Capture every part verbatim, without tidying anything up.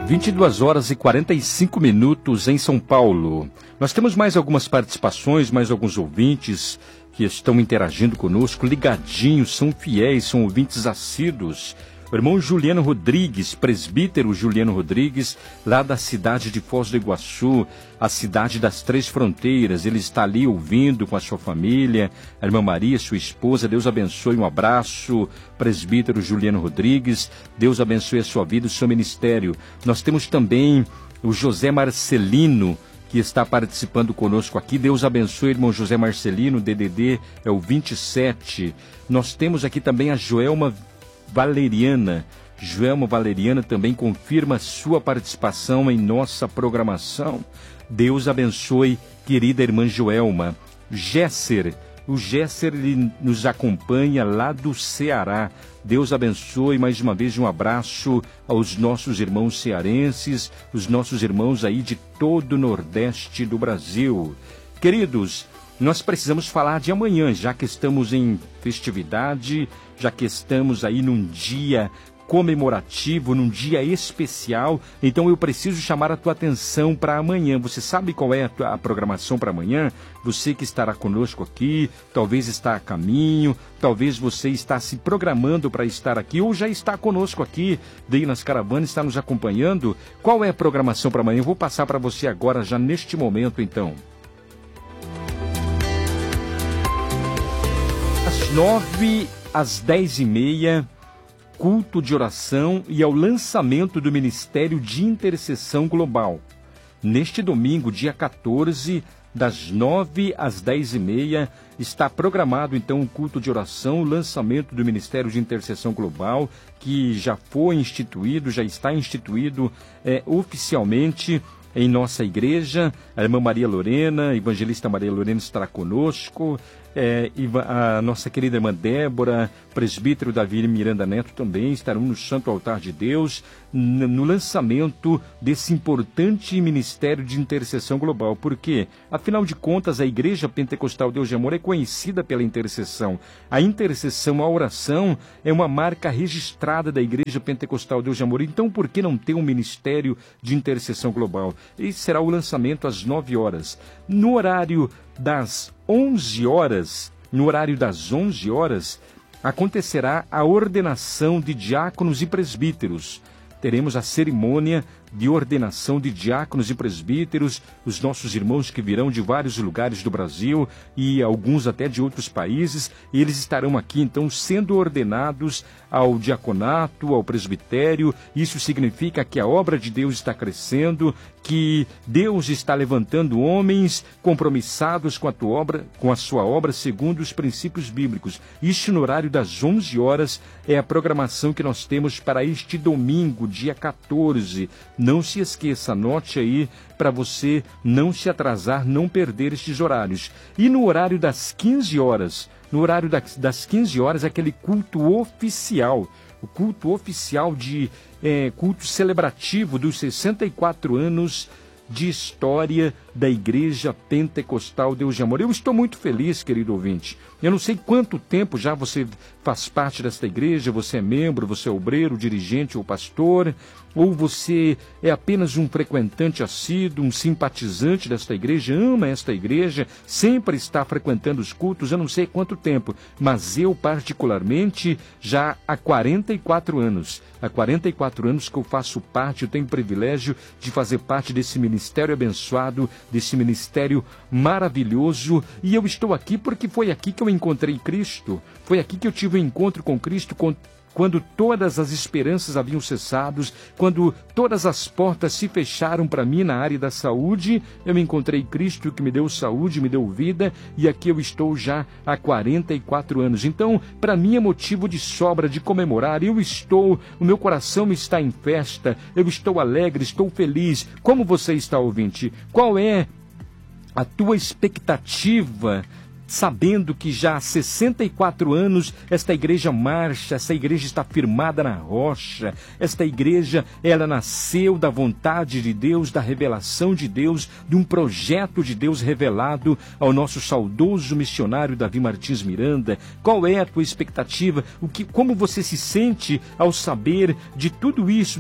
vinte e duas horas e quarenta e cinco minutos em São Paulo. Nós temos mais algumas participações, mais alguns ouvintes que estão interagindo conosco, ligadinhos, são fiéis, são ouvintes assíduos. O irmão Juliano Rodrigues, presbítero Juliano Rodrigues, lá da cidade de Foz do Iguaçu, a cidade das Três Fronteiras. Ele está ali ouvindo com a sua família, a irmã Maria, sua esposa. Deus abençoe, um abraço, presbítero Juliano Rodrigues. Deus abençoe a sua vida e o seu ministério. Nós temos também o José Marcelino, que está participando conosco aqui. Deus abençoe, irmão José Marcelino, D D D é o vinte e sete. Nós temos aqui também a Joelma Valeriana. Joelma Valeriana também confirma sua participação em nossa programação. Deus abençoe, querida irmã Joelma. Gesser, o Gesser ele nos acompanha lá do Ceará. Deus abençoe, mais uma vez um abraço aos nossos irmãos cearenses, os nossos irmãos aí de todo o Nordeste do Brasil. Queridos, nós precisamos falar de amanhã, já que estamos em festividade, já que estamos aí num dia comemorativo, num dia especial. Então eu preciso chamar a tua atenção para amanhã. Você sabe qual é a, tua, a programação para amanhã? Você que estará conosco aqui, talvez está a caminho, talvez você está se programando para estar aqui ou já está conosco aqui, daí nas caravanas, está nos acompanhando. Qual é a programação para amanhã? Eu vou passar para você agora, já neste momento, então. Às nove, às dez e meia, culto de oração e ao lançamento do Ministério de Intercessão Global. Neste domingo, dia quatorze, das nove às dez e meia, está programado então o culto de oração, o lançamento do Ministério de Intercessão Global, que já foi instituído, já está instituído é, oficialmente em nossa igreja. A irmã Maria Lorena, a evangelista Maria Lorena estará conosco, é, a nossa querida irmã Débora, presbítero Davi Miranda Neto também estarão no Santo Altar de Deus, no lançamento desse importante Ministério de Intercessão Global. Por quê? Afinal de contas, a Igreja Pentecostal Deus de Amor é conhecida pela intercessão. A intercessão, a oração, é uma marca registrada da Igreja Pentecostal Deus de Amor. Então, por que não ter um Ministério de Intercessão Global? Esse será o lançamento às nove horas. No horário das onze horas, no horário das onze horas, acontecerá a ordenação de diáconos e presbíteros. Teremos a cerimônia de ordenação de diáconos e presbíteros, os nossos irmãos que virão de vários lugares do Brasil e alguns até de outros países, eles estarão aqui então sendo ordenados ao diaconato, ao presbitério. Isso significa que a obra de Deus está crescendo, que Deus está levantando homens compromissados com a tua obra, com a sua obra segundo os princípios bíblicos. Isso no horário das onze horas é a programação que nós temos para este domingo, dia quatorze. Não se esqueça, anote aí para você não se atrasar, não perder estes horários. E no horário das quinze horas, no horário das, das quinze horas, aquele culto oficial, o culto oficial de é, culto celebrativo dos sessenta e quatro anos de história da Igreja Pentecostal Deus de Amor. Eu estou muito feliz, querido ouvinte. Eu não sei quanto tempo já você faz parte desta igreja, você é membro, você é obreiro, dirigente ou pastor, ou você é apenas um frequentante assíduo, um simpatizante desta igreja, ama esta igreja, sempre está frequentando os cultos. Eu não sei quanto tempo, mas eu particularmente já há quarenta e quatro anos, há quarenta e quatro anos que eu faço parte, eu tenho o privilégio de fazer parte desse ministério abençoado, desse ministério maravilhoso, e eu estou aqui porque foi aqui que eu encontrei Cristo, foi aqui que eu tive um encontro com Cristo, com quando todas as esperanças haviam cessado, quando todas as portas se fecharam para mim na área da saúde, eu encontrei Cristo que me deu saúde, me deu vida, e aqui eu estou já há quarenta e quatro anos. Então, para mim é motivo de sobra, de comemorar. Eu estou, o meu coração está em festa, eu estou alegre, estou feliz. Como você está, ouvinte? Qual é a tua expectativa, sabendo que já há sessenta e quatro anos esta igreja marcha, esta igreja está firmada na rocha, esta igreja, ela nasceu da vontade de Deus, da revelação de Deus, de um projeto de Deus revelado ao nosso saudoso missionário Davi Martins Miranda. Qual é a tua expectativa? O que, como você se sente ao saber de tudo isso, de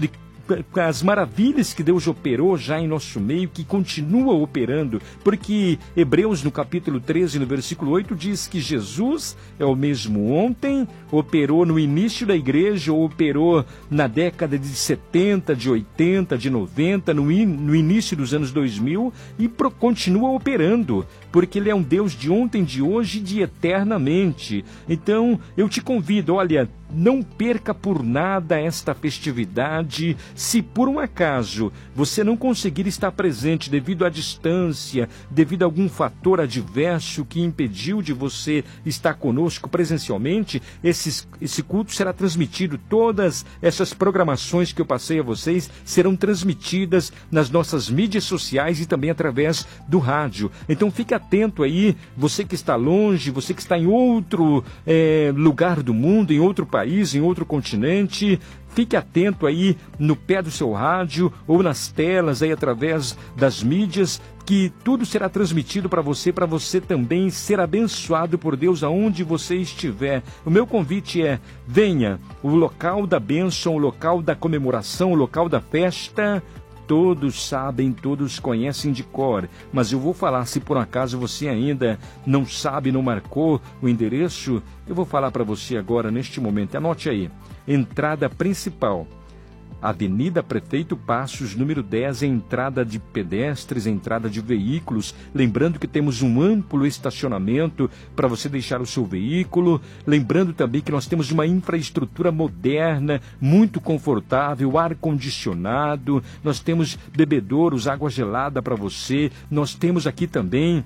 as maravilhas que Deus operou já em nosso meio, que continua operando, porque Hebreus no capítulo treze, no versículo oito, diz que Jesus é o mesmo ontem, operou no início da igreja, operou na década de setenta, de oitenta, de noventa, no, in, no início dos anos dois mil, e pro, continua operando, porque Ele é um Deus de ontem, de hoje e de eternamente. Então, eu te convido, olha, não perca por nada esta festividade. Se por um acaso você não conseguir estar presente devido à distância, devido a algum fator adverso que impediu de você estar conosco presencialmente, esse, esse culto será transmitido. Todas essas programações que eu passei a vocês serão transmitidas nas nossas mídias sociais e também através do rádio. Então fique atento aí, você que está longe, você que está em outro é, lugar do mundo, em outro país, país, em outro continente, fique atento aí no pé do seu rádio ou nas telas aí através das mídias, que tudo será transmitido para você, para você também ser abençoado por Deus aonde você estiver. O meu convite é: venha, o local da bênção, o local da comemoração, o local da festa, todos sabem, todos conhecem de cor, mas eu vou falar, se por acaso você ainda não sabe, não marcou o endereço, eu vou falar para você agora, neste momento. Anote aí: entrada principal, Avenida Prefeito Passos, número dez, entrada de pedestres, entrada de veículos. Lembrando que temos um amplo estacionamento para você deixar o seu veículo. Lembrando também que nós temos uma infraestrutura moderna, muito confortável, ar-condicionado. Nós temos bebedouros, água gelada para você. Nós temos aqui também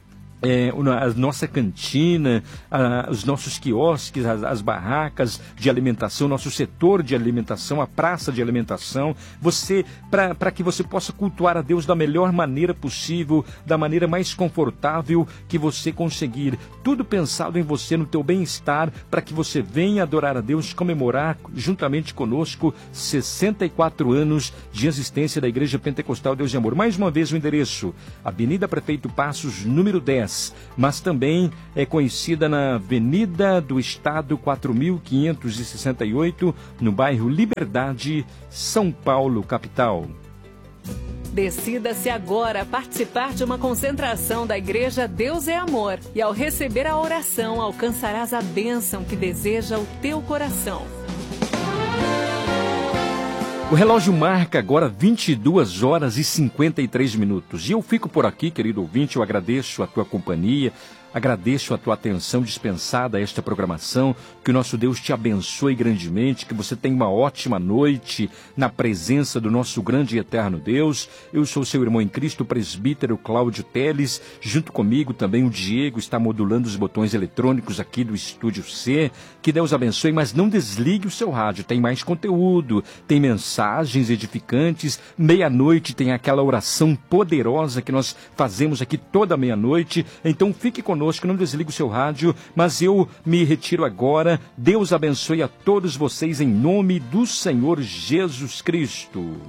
É, a nossa cantina, a, os nossos quiosques, as, as barracas de alimentação, nosso setor de alimentação, a praça de alimentação, você, para que você possa cultuar a Deus da melhor maneira possível, da maneira mais confortável que você conseguir. Tudo pensado em você, no teu bem-estar, para que você venha adorar a Deus, comemorar juntamente conosco sessenta e quatro anos de existência da Igreja Pentecostal Deus de Amor. Mais uma vez o endereço: Avenida Prefeito Passos, número dez, mas também é conhecida na Avenida do Estado quatro mil quinhentos e sessenta e oito, no bairro Liberdade, São Paulo, capital. Decida-se agora participar de uma concentração da Igreja Deus é Amor, e ao receber a oração alcançarás a bênção que deseja o teu coração. O relógio marca agora vinte e duas horas e cinquenta e três minutos. E eu fico por aqui, querido ouvinte, eu agradeço a tua companhia, agradeço a tua atenção dispensada a esta programação. Que o nosso Deus te abençoe grandemente, que você tenha uma ótima noite na presença do nosso grande e eterno Deus. Eu sou seu irmão em Cristo, o presbítero Cláudio Teles. Junto comigo também o Diego está modulando os botões eletrônicos aqui do Estúdio C. Que Deus abençoe, mas não desligue o seu rádio, tem mais conteúdo, tem mensagens edificantes. Meia-noite tem aquela oração poderosa que nós fazemos aqui toda meia-noite. Então fique conosco, não desligue o seu rádio, mas eu me retiro agora. Deus abençoe a todos vocês em nome do Senhor Jesus Cristo.